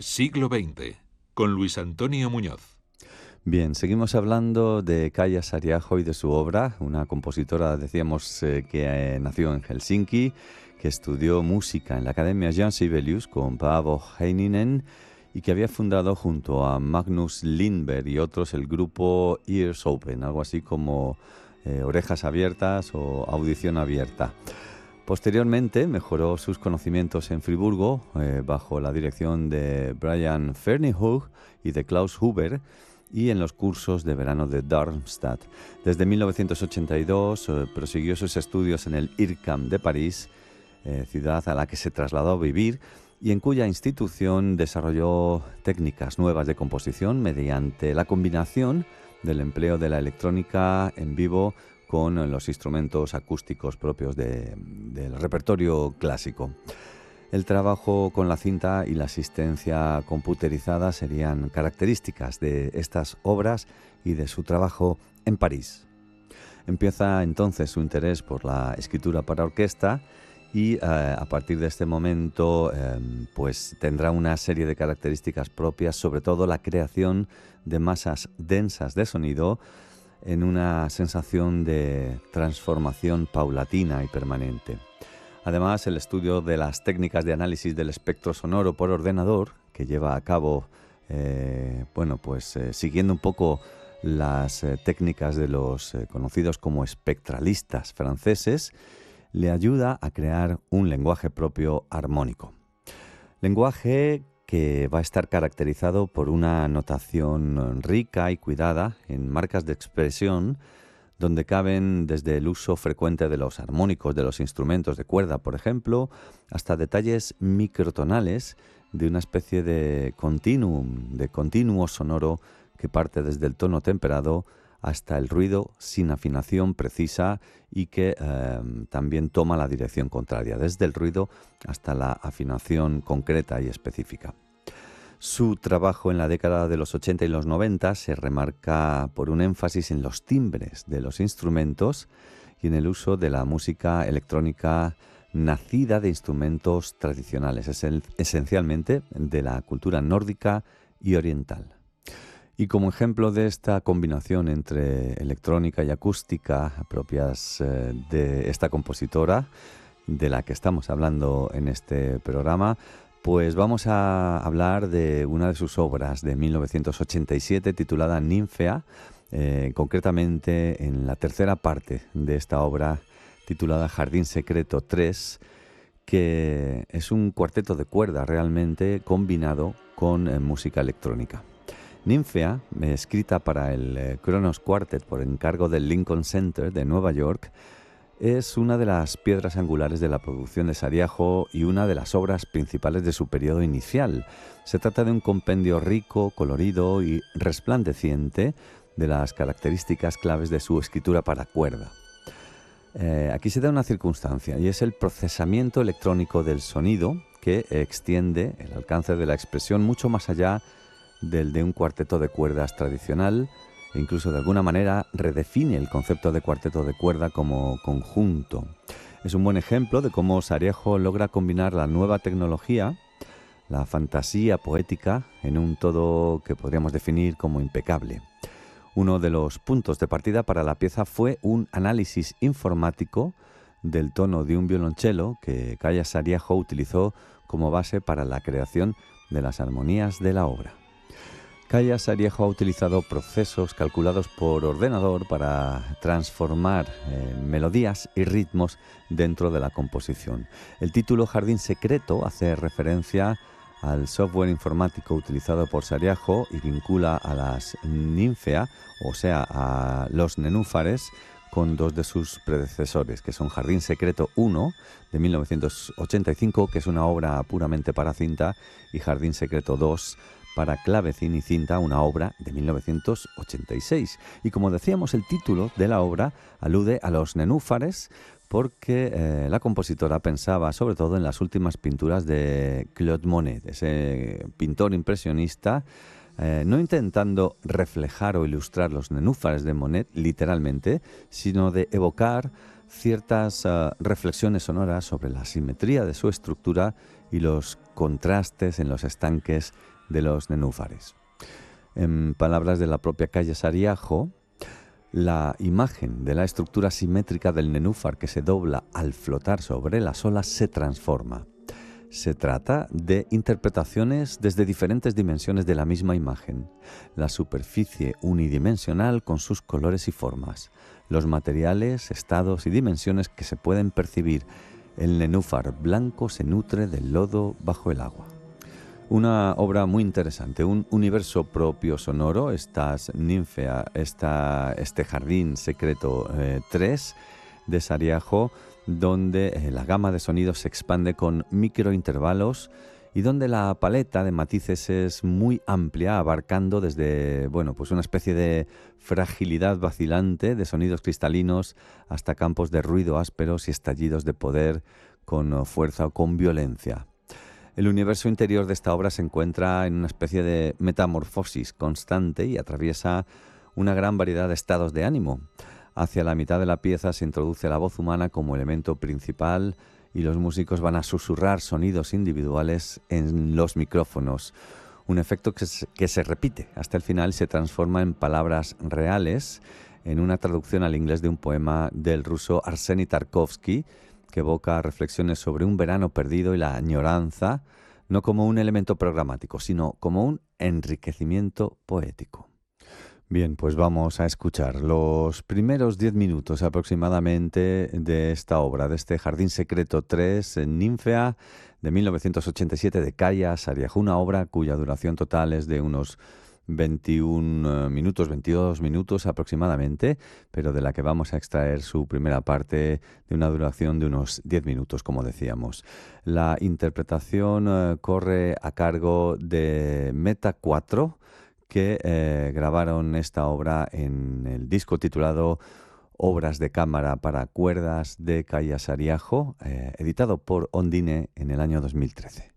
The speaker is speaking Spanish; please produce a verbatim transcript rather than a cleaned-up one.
Siglo veinte, con Luis Antonio Muñoz. Bien, seguimos hablando de Kaija Saariaho y de su obra, una compositora, decíamos, eh, que eh, nació en Helsinki, que estudió música en la Academia Jan Sibelius con Paavo Heininen y que había fundado junto a Magnus Lindberg y otros el grupo Ears Open, algo así como eh, orejas abiertas o audición abierta. Posteriormente mejoró sus conocimientos en Friburgo eh, bajo la dirección de Brian Ferneyhough y de Klaus Huber y en los cursos de verano de Darmstadt. Desde mil novecientos ochenta y dos eh, prosiguió sus estudios en el I R C A M de París, eh, ciudad a la que se trasladó a vivir y en cuya institución desarrolló técnicas nuevas de composición mediante la combinación del empleo de la electrónica en vivo con los instrumentos acústicos propios de, del repertorio clásico. El trabajo con la cinta y la asistencia computerizada serían características de estas obras y de su trabajo en París. Empieza entonces su interés por la escritura para orquesta y eh, a partir de este momento eh, pues tendrá una serie de características propias, sobre todo la creación de masas densas de sonido en una sensación de transformación paulatina y permanente. Además, el estudio de las técnicas de análisis del espectro sonoro por ordenador, que lleva a cabo, eh, bueno, pues eh, siguiendo un poco las eh, técnicas de los eh, conocidos como espectralistas franceses, le ayuda a crear un lenguaje propio armónico. Lenguaje que va a estar caracterizado por una notación rica y cuidada en marcas de expresión donde caben desde el uso frecuente de los armónicos de los instrumentos de cuerda, por ejemplo, hasta detalles microtonales de una especie de continuum, de continuo sonoro que parte desde el tono temperado hasta el ruido sin afinación precisa y que eh, también toma la dirección contraria, desde el ruido hasta la afinación concreta y específica. Su trabajo en la década de los ochenta y los noventa se remarca por un énfasis en los timbres de los instrumentos y en el uso de la música electrónica nacida de instrumentos tradicionales, esencialmente de la cultura nórdica y oriental. Y como ejemplo de esta combinación entre electrónica y acústica propias eh, de esta compositora, de la que estamos hablando en este programa, pues vamos a hablar de una de sus obras de mil novecientos ochenta y siete titulada Ninfea, eh, concretamente en la tercera parte de esta obra titulada Jardín Secreto tres, que es un cuarteto de cuerda realmente combinado con eh, música electrónica. Ninfea, escrita para el eh, Kronos Quartet por encargo del Lincoln Center de Nueva York, es una de las piedras angulares de la producción de Saariaho y una de las obras principales de su periodo inicial. Se trata de un compendio rico, colorido y resplandeciente de las características claves de su escritura para cuerda. Eh, aquí se da una circunstancia y es el procesamiento electrónico del sonido que extiende el alcance de la expresión mucho más allá del de un cuarteto de cuerdas tradicional e incluso de alguna manera redefine el concepto de cuarteto de cuerda como conjunto. Es un buen ejemplo de cómo Saariaho logra combinar la nueva tecnología, la fantasía poética, en un todo que podríamos definir como impecable. Uno de los puntos de partida para la pieza fue un análisis informático del tono de un violonchelo que Kaija Saariaho utilizó como base para la creación de las armonías de la obra. Kaija Saariaho ha utilizado procesos calculados por ordenador para transformar eh, melodías y ritmos dentro de la composición. El título Jardín Secreto hace referencia al software informático utilizado por Saariaho y vincula a las Ninfea, o sea, a los nenúfares, con dos de sus predecesores, que son Jardín Secreto uno, de mil novecientos ochenta y cinco, que es una obra puramente para cinta, y Jardín Secreto dos, para clavecín y cinta, una obra de mil novecientos ochenta y seis. Y como decíamos, el título de la obra alude a los nenúfares porque eh, la compositora pensaba sobre todo en las últimas pinturas de Claude Monet, ese pintor impresionista, eh, no intentando reflejar o ilustrar los nenúfares de Monet literalmente, sino de evocar ciertas uh, reflexiones sonoras sobre la simetría de su estructura y los contrastes en los estanques de los nenúfares. En palabras de la propia Kaya Sariaho, la imagen de la estructura simétrica del nenúfar que se dobla al flotar sobre las olas se transforma. Se trata de interpretaciones desde diferentes dimensiones de la misma imagen. La superficie unidimensional con sus colores y formas, los materiales, estados y dimensiones que se pueden percibir. El nenúfar blanco se nutre del lodo bajo el agua. Una obra muy interesante, un universo propio sonoro, estas ninfea, esta, este jardín secreto eh, tres de Sariaho, donde eh, la gama de sonidos se expande con microintervalos y donde la paleta de matices es muy amplia, abarcando desde, bueno, pues una especie de fragilidad vacilante de sonidos cristalinos hasta campos de ruido ásperos y estallidos de poder con fuerza o con violencia. El universo interior de esta obra se encuentra en una especie de metamorfosis constante y atraviesa una gran variedad de estados de ánimo. Hacia la mitad de la pieza se introduce la voz humana como elemento principal y los músicos van a susurrar sonidos individuales en los micrófonos. Un efecto que se, que se repite hasta el final y se transforma en palabras reales en una traducción al inglés de un poema del ruso Arseny Tarkovsky, que evoca reflexiones sobre un verano perdido y la añoranza, no como un elemento programático, sino como un enriquecimiento poético. Bien, pues vamos a escuchar los primeros diez minutos aproximadamente de esta obra, de este Jardín Secreto tres, Ninfea, de mil novecientos ochenta y siete, de Kaya Sariaho, una obra cuya duración total es de unos veintiún minutos, veintidós minutos aproximadamente, pero de la que vamos a extraer su primera parte de una duración de unos diez minutos, como decíamos. La interpretación eh, corre a cargo de Meta cuatro, que eh, grabaron esta obra en el disco titulado Obras de cámara para cuerdas de Kaya Sariaho, eh, editado por Ondine en el año dos mil trece.